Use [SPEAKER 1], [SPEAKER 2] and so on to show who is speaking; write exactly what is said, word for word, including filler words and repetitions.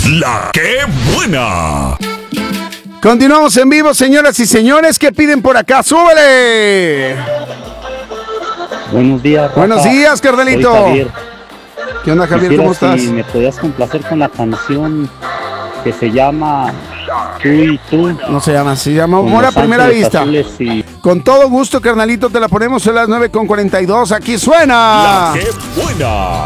[SPEAKER 1] La que buena.
[SPEAKER 2] Continuamos en vivo, señoras y señores. ¿Qué piden por acá? ¡Súbele!
[SPEAKER 3] Buenos días, Rafa.
[SPEAKER 2] Buenos días, carnalito.
[SPEAKER 3] Soy Javier.
[SPEAKER 2] ¿Qué onda, Javier?
[SPEAKER 3] Quisiera
[SPEAKER 2] ¿Cómo estás?
[SPEAKER 3] Si me podías complacer con la canción que se llama Tú y Tú.
[SPEAKER 2] No se llama, se llama
[SPEAKER 3] Con
[SPEAKER 2] Amor a
[SPEAKER 3] Los
[SPEAKER 2] Primera
[SPEAKER 3] Ángeles
[SPEAKER 2] Vista.
[SPEAKER 3] Azules y...
[SPEAKER 2] Con todo gusto, carnalito, te la ponemos a las nueve con cuarenta y dos. Aquí suena.
[SPEAKER 1] La que buena.